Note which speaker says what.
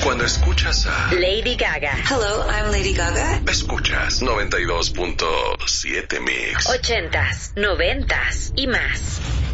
Speaker 1: Cuando escuchas a
Speaker 2: Lady Gaga.
Speaker 3: Hello, I'm Lady Gaga.
Speaker 1: Escuchas 92.7 Mix.
Speaker 2: 80s, 90s y más.